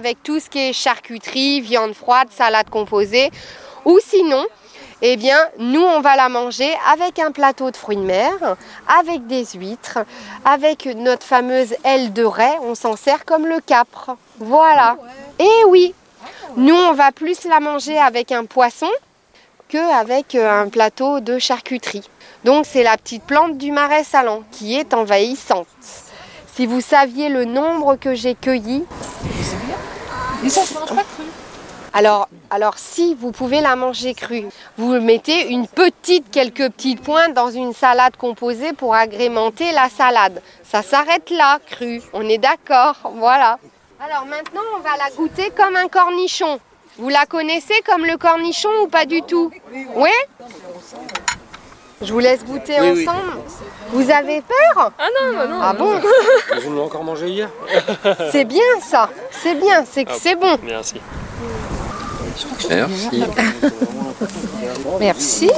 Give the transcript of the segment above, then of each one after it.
avec tout ce qui est charcuterie, viande froide, salade composée. Ou sinon, eh bien, nous, on va la manger avec un plateau de fruits de mer, avec des huîtres, avec notre fameuse aile de raie. On s'en sert comme le capre. Voilà. Et oui, nous, on va plus la manger avec un poisson qu'avec un plateau de charcuterie. Donc, c'est la petite plante du marais salant qui est envahissante. Si vous saviez le nombre que j'ai cueilli... Et ça se mange pas cru. Alors si vous pouvez la manger crue, vous mettez quelques petites pointes dans une salade composée pour agrémenter la salade. Ça s'arrête là, crue. On est d'accord, voilà. Alors maintenant, on va la goûter comme un cornichon. Vous la connaissez comme le cornichon ou pas du tout? Oui? Je vous laisse goûter ensemble. Vous avez peur? Ah non. Ah bon? Vous l'avez encore mangé hier? C'est bien ça, c'est bien, c'est bon. Merci. Merci.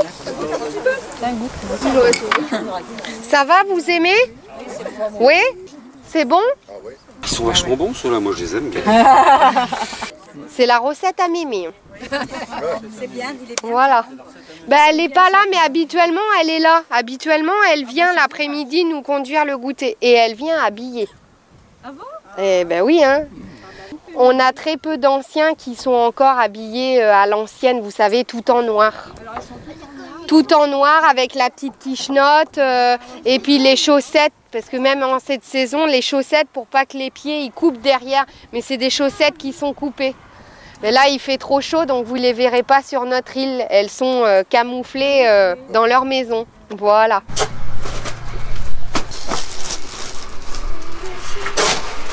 Ça va, vous aimez? Oui? C'est bon? Ils sont vachement bons ceux-là, moi je les aime bien. C'est la recette à Mémé. C'est bien, il est bien. Voilà. Ben, elle n'est pas là, mais habituellement, elle est là. Habituellement, elle vient l'après-midi nous conduire le goûter. Et elle vient habillée. Ah bon? Eh ben oui, hein. On a très peu d'anciens qui sont encore habillés à l'ancienne, vous savez, tout en noir. Tout en noir avec la petite quichenotte et puis les chaussettes, parce que même en cette saison, les chaussettes, pour pas que les pieds ils coupent derrière, mais c'est des chaussettes qui sont coupées. Mais là, il fait trop chaud, donc vous ne les verrez pas sur notre île. Elles sont camouflées dans leur maison. Voilà.